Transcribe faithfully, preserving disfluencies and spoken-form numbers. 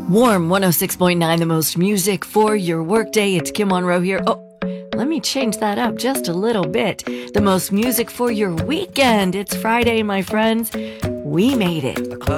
Warm one oh six point nine, the most music for your workday. It's Kim Monroe here. Oh, let me change that up just a little bit. The most music for your weekend. It's Friday, my friends. We made it.